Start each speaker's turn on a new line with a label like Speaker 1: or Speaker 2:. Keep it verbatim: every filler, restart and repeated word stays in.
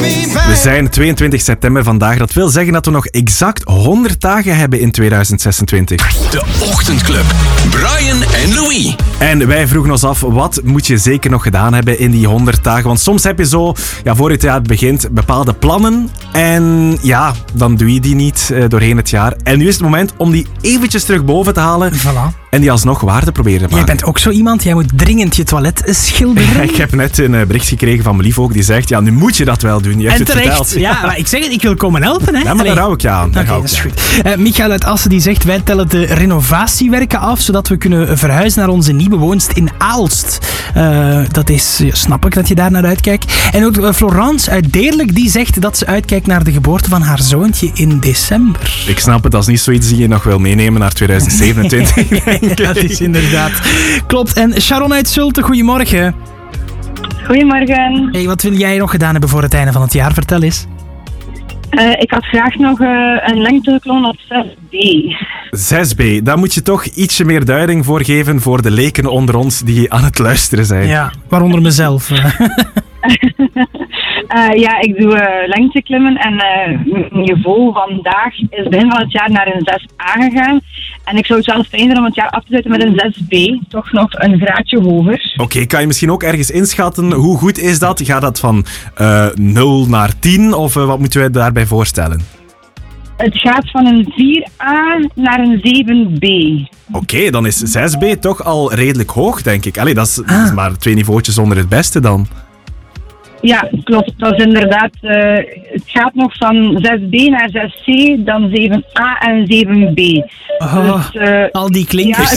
Speaker 1: We zijn tweeëntwintig september vandaag. Dat wil zeggen dat we nog exact honderd dagen hebben in tweeduizend zesentwintig.
Speaker 2: De Ochtendclub. Brian en Louis.
Speaker 1: En wij vroegen ons af, wat moet je zeker nog gedaan hebben in die honderd dagen? Want soms heb je zo, ja, voor het jaar begint, bepaalde plannen. En ja, dan doe je die niet uh, doorheen het jaar. En nu is het moment om die eventjes terug boven te halen.
Speaker 3: Voilà.
Speaker 1: En die alsnog waar te proberen te maken.
Speaker 3: Jij bent ook zo iemand, jij moet dringend je toilet schilderen.
Speaker 1: Ik heb net een bericht gekregen van mijn lief ook, die zegt, ja, nu moet je dat wel doen. Je hebt
Speaker 3: en
Speaker 1: het
Speaker 3: terecht.
Speaker 1: verteld.
Speaker 3: Ja, maar ik zeg het, ik wil komen helpen. Hè.
Speaker 1: Ja, maar
Speaker 3: Allee.
Speaker 1: daar hou ik je aan. Daar
Speaker 3: Oké,
Speaker 1: hou ik
Speaker 3: dat is
Speaker 1: je
Speaker 3: goed. Uh, Michael uit Assen die zegt, wij tellen de renovatiewerken af, zodat we kunnen verhuizen naar onze nieuwe woonst in Aalst. Uh, dat is, ja, snap ik dat je daar naar uitkijkt. En ook uh, Florence uit Deerlijk, die zegt dat ze uitkijkt naar de geboorte van haar zoontje in december.
Speaker 1: Ik snap het, dat is niet zoiets die je nog wil meenemen naar tweeduizend zevenentwintig.
Speaker 3: Nee, dat is inderdaad. Klopt. En Sharon uit Zulte, goedemorgen.
Speaker 4: Goedemorgen.
Speaker 3: Hey, wat wil jij nog gedaan hebben voor het einde van het jaar? Vertel eens.
Speaker 4: Uh, ik had graag nog uh, een lengteklon op zes B.
Speaker 1: zes B, daar moet je toch ietsje meer duiding voor geven voor de leken onder ons die aan het luisteren zijn.
Speaker 3: Ja, waaronder mezelf.
Speaker 4: uh, ja, ik doe uh, lengteklimmen en uh, mijn niveau vandaag is begin van het jaar naar een zes A gegaan. En ik zou het zelf fijn vinden om het jaar af te sluiten met een zes B. Toch nog een graadje hoger.
Speaker 1: Oké, okay, kan je misschien ook ergens inschatten, hoe goed is dat? Gaat dat van uh, nul naar tien of uh, wat moeten we daarbij voorstellen?
Speaker 4: Het gaat van een vier A naar een zeven B.
Speaker 1: Oké, okay, dan is zes B toch al redelijk hoog, denk ik. Allee, dat is, ah. dat is maar twee niveautjes onder het beste dan.
Speaker 4: Ja, klopt. Dat is inderdaad... Uh, het gaat nog van zes B naar zes C, dan zeven A en zeven B.
Speaker 3: Oh, dus, uh, al die klinkers.